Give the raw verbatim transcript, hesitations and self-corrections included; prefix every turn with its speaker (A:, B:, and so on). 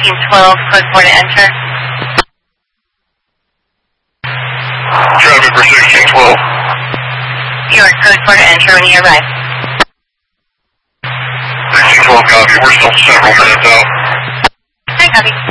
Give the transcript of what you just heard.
A: sixteen twelve, code four to enter.
B: Traffic for sixteen twelve.
A: Your code four to enter when you arrive.
B: sixteen twelve copy, we're still several minutes out.
A: Hi, copy.